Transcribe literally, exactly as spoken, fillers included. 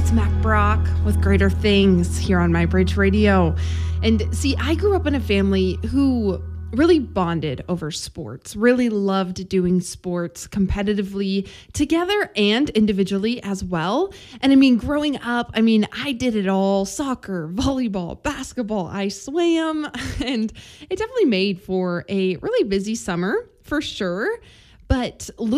It's Mac Brock with Greater Things here on My Bridge Radio. And see, I grew up in a family who really bonded over sports, really loved doing sports competitively together and individually as well. And I mean, growing up, I mean, I did it all: soccer, volleyball, basketball, I swam, and it definitely made for a really busy summer for sure. But